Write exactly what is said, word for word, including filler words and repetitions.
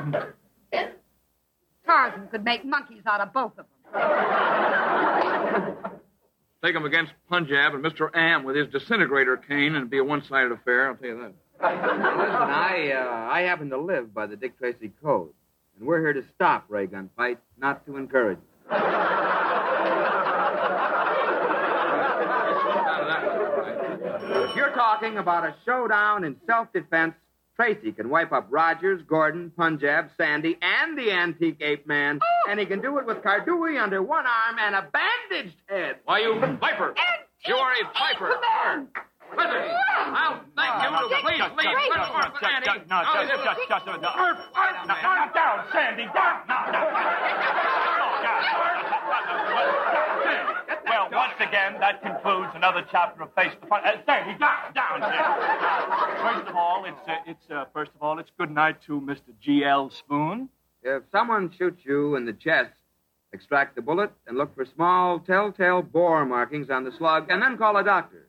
Tarzan could make monkeys out of both of them. Take him against Punjab and Mister Am with his disintegrator cane, and it'd be a one-sided affair, I'll tell you that. Listen, I, uh, I happen to live by the Dick Tracy Code, and we're here to stop ray gun fights, not to encourage them. If you're talking about a showdown in self-defense, Tracy can wipe up Rogers, Gordon, Punjab, Sandy, and the antique ape man, oh. and he can do it with Kardui under one arm and a bandaged head. Why, you viper! You are a viper! Listen, I'll thank you to please leave Miss Sandy. No, just, just, just, no. No, down, Sandy, down, no, no. Well, once again, that concludes another chapter of Face the Front. Uh, Sandy, down, down, Sandy. First of all, it's, uh, it's, uh, first of all, it's good night to Mister G L Spoon. If someone shoots you in the chest, extract the bullet and look for small telltale bore markings on the slug, and then call a doctor.